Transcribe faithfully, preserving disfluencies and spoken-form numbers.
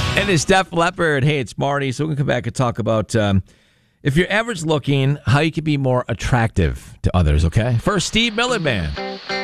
And it's Def Leppard. Hey, it's Marty. So we can come back and talk about um, if you're average looking, how you can be more attractive to others, okay? First, Steve Miller Band.